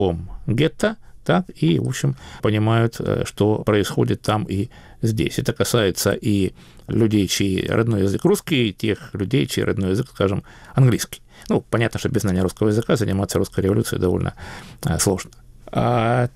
гетто, так и, в общем, понимают, что происходит там и здесь. Это касается и людей, чей родной язык русский, и тех людей, чей родной язык, скажем, английский. Понятно, что без знания русского языка заниматься русской революцией довольно сложно. А